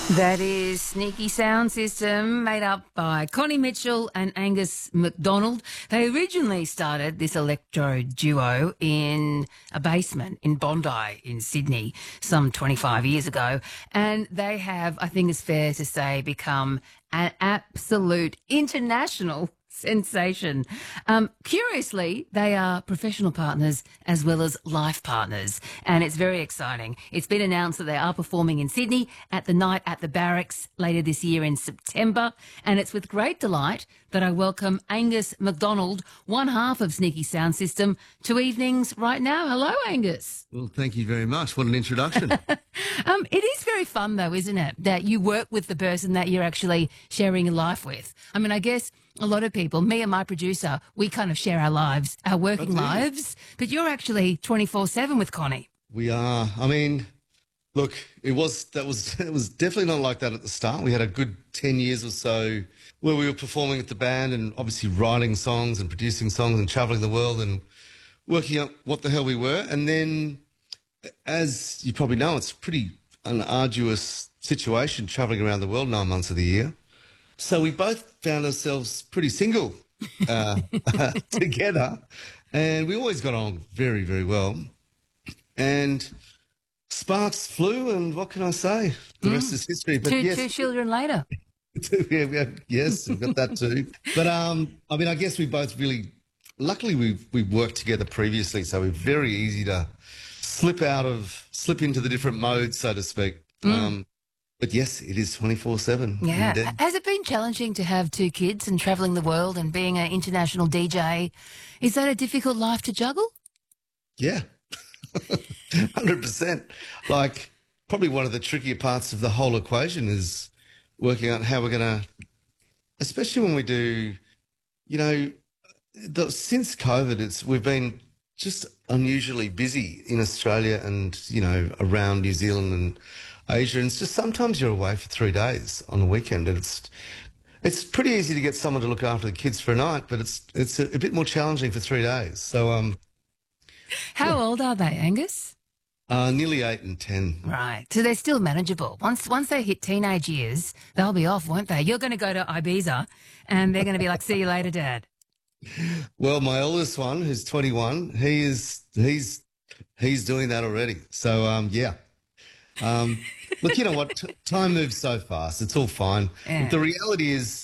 That is Sneaky Sound System, made up by Connie Mitchell and Angus MacDonald. They originally started this electro duo in a basement in Bondi in Sydney some 25 years ago. And they have, I think it's fair to say, become an absolute international sensation. Curiously, they are professional partners as well as life partners, and it's very exciting. It's been announced that they are performing in Sydney at the Night at the Barracks later this year in September, and it's with great delight that I welcome Angus MacDonald, one half of Sneaky Sound System, to Evenings right now. Hello, Angus. Well, thank you very much. What an introduction. It is very fun, though, isn't it, that you work with the person that you're actually sharing your life with? I mean, I guess a lot of people, me and my producer, we kind of share our lives, our working lives, but you're actually 24/7 with Connie. We are. I mean, look, it was definitely not like that at the start. We had a good 10 years or so where we were performing at the band and obviously writing songs and producing songs and traveling the world and working out what the hell we were. And then, as you probably know, it's pretty an arduous situation traveling around the world 9 months of the year. So we both found ourselves pretty single together, and we always got on very, very well. And sparks flew, and what can I say? The rest is history. But Two children later. Yes, we've got that too. But I mean, I guess we both really, luckily we've worked together previously, so we're very easy to slip into the different modes, so to speak. But yes, it is 24/7. Yeah. Indeed. Has it been challenging to have two kids and travelling the world and being an international DJ? Is that a difficult life to juggle? Yeah, 100%. Like, probably one of the trickier parts of the whole equation is working out how we're going to, especially when we do, since COVID, we've been just unusually busy in Australia and, around New Zealand and Asia. And it's just sometimes you're away for 3 days on the weekend, and it's pretty easy to get someone to look after the kids for a night, but it's a bit more challenging for 3 days. So, How old are they, Angus? Nearly 8 and 10. Right. So they're still manageable. Once they hit teenage years, they'll be off, won't they? You're going to go to Ibiza and they're going to be like, see you later, Dad. Well, my oldest one, who's 21, he's doing that already. So, yeah. Look, you know what? Time moves so fast. It's all fine. Yeah. But the reality is,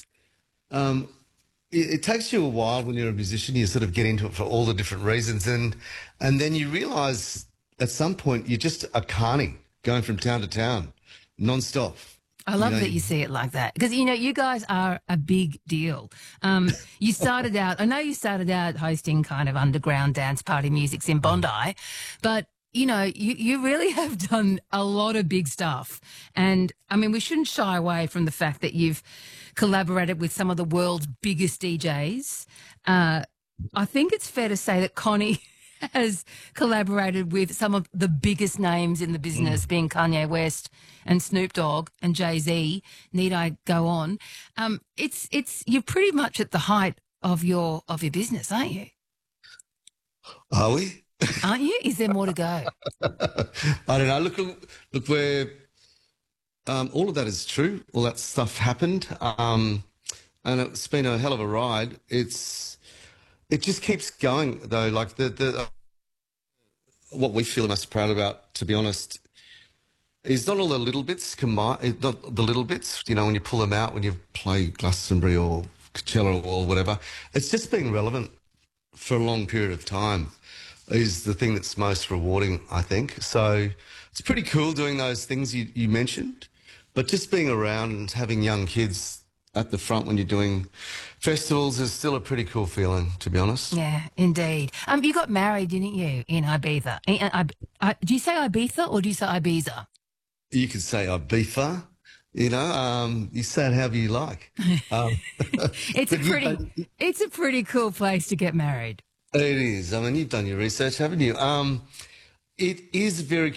it takes you a while when you're a musician. You sort of get into it for all the different reasons, and then you realise at some point you're just a carny going from town to town, non-stop. I love that you see it like that because, you guys are a big deal. You started out, I know you started out hosting kind of underground dance party musics in Bondi, but you really have done a lot of big stuff. And, I mean, we shouldn't shy away from the fact that you've collaborated with some of the world's biggest DJs. I think it's fair to say that Connie has collaborated with some of the biggest names in the business, being Kanye West and Snoop Dogg and Jay-Z. Need I go on? You're pretty much at the height of your business, aren't you? Are we? Aren't you? Is there more to go? I don't know. Look, we're all of that is true. All that stuff happened, and it's been a hell of a ride. It just keeps going though. Like what we feel most proud about, to be honest, is not all the little bits combined. Not the little bits, when you pull them out when you play Glastonbury or Coachella or whatever. It's just being relevant for a long period of time is the thing that's most rewarding, I think. So it's pretty cool doing those things you mentioned, but just being around and having young kids at the front when you're doing festivals is still a pretty cool feeling, to be honest. Yeah, indeed. You got married, didn't you, in Ibiza? Do you say Ibiza or do you say Ibiza? You could say Ibiza, you say it however you like. It's a pretty cool place to get married. It is. I mean, you've done your research, haven't you? It is very